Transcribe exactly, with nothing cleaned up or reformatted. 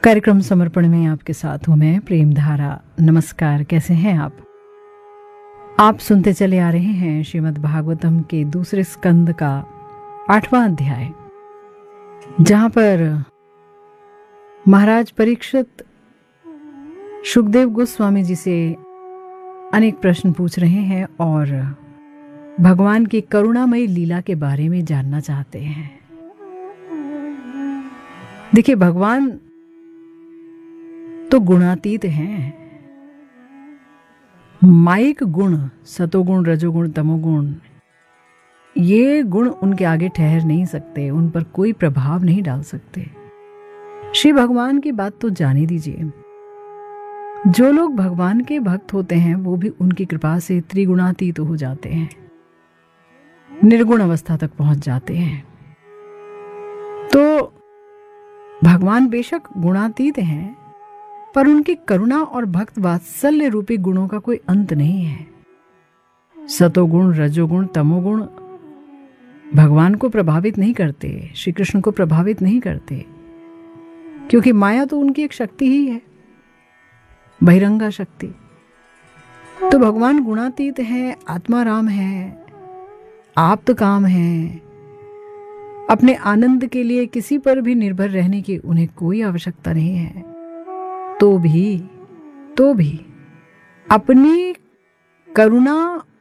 कार्यक्रम समर्पण में आपके साथ हूं मैं प्रेम धारा। नमस्कार, कैसे हैं आप? आप सुनते चले आ रहे हैं श्रीमद् भागवतम के दूसरे स्कंद का आठवां अध्याय, जहां पर महाराज परीक्षित शुकदेव गोस्वामी जी से अनेक प्रश्न पूछ रहे हैं और भगवान की करुणामयी लीला के बारे में जानना चाहते हैं। देखिए, भगवान तो गुणातीत हैं। माइक गुण, सतोगुण, रजोगुण, तमोगुण, ये गुण उनके आगे ठहर नहीं सकते, उन पर कोई प्रभाव नहीं डाल सकते। श्री भगवान की बात तो जाने दीजिए। जो लोग भगवान के भक्त होते हैं वो भी उनकी कृपा से त्रिगुणातीत हो जाते हैं, निर्गुण अवस्था तक पहुंच जाते हैं। तो भगवान बेशक गुणातीत हैं, पर उनकी करुणा और भक्त वात्सल्य रूपी गुणों का कोई अंत नहीं है। सतोगुण, रजोगुण, तमोगुण भगवान को प्रभावित नहीं करते, श्री कृष्ण को प्रभावित नहीं करते, क्योंकि माया तो उनकी एक शक्ति ही है, बहिरंगा शक्ति। तो भगवान गुणातीत है, आत्माराम है, आप्त काम है। अपने आनंद के लिए किसी पर भी निर्भर रहने की उन्हें कोई आवश्यकता नहीं है। तो भी तो भी अपनी करुणा